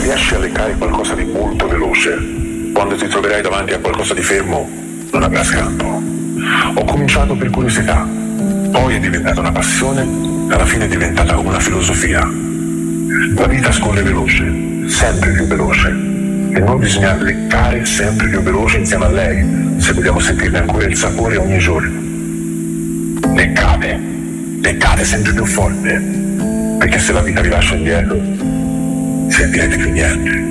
riesci a leccare qualcosa di molto veloce, quando ti troverai davanti a qualcosa di fermo, non avrà scampo. Ho cominciato per curiosità, poi è diventata una passione, alla fine è diventata una filosofia. La vita scorre veloce, sempre più veloce, e noi bisogna leccare sempre più veloce insieme a lei, se vogliamo sentirne ancora il sapore ogni giorno. Leccate sempre più forte, perché se la vita vi lascia indietro, sentirete più niente.